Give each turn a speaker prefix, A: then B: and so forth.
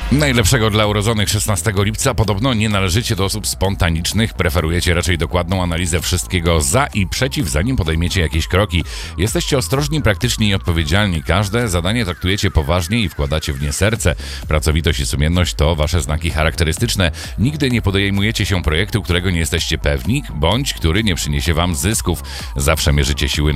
A: Najlepszego dla urodzonych 16 lipca. Podobno nie należycie do osób spontanicznych, preferujecie raczej dokładną analizę wszystkiego za i przeciw, zanim podejmiecie jakieś kroki. Jesteście ostrożni, praktyczni i odpowiedzialni. Każde zadanie traktujecie poważnie i wkładacie w nie serce. Pracowitość i sumienność to wasze znaki charakterystyczne. Nigdy nie podejmujecie się projektu, którego nie jesteście pewni, bądź który nie przyniesie wam zysków. Zawsze mierzycie siły